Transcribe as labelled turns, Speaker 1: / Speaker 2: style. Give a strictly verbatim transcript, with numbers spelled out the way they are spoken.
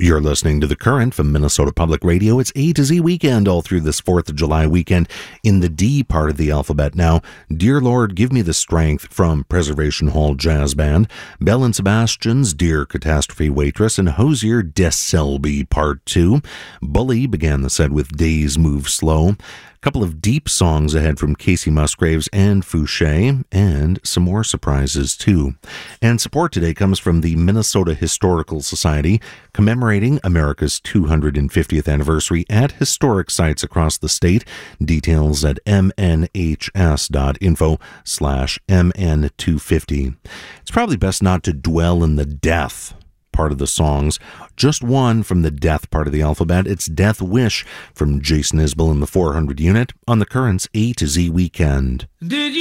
Speaker 1: You're listening to The Current from Minnesota Public Radio. It's A to Z weekend all through this fourth of July weekend in the D part of the alphabet now. Dear Lord, Give Me the Strength from Preservation Hall Jazz Band, Bell and Sebastian's Dear Catastrophe Waitress, and Hosier Des Selby Part two. Bully began the set with Days Move Slow. Couple of deep songs ahead from Casey Musgraves and Fouché, and some more surprises too. And support today comes from the Minnesota Historical Society, commemorating America's two hundred fiftieth anniversary at historic sites across the state. Details at mnhs.info slash mn250. It's probably best not to dwell in the death part of the songs. Just one from the death part of the alphabet. It's Death Wish from Jason Isbell in the four hundred unit on the Current's A to Z weekend.
Speaker 2: Did you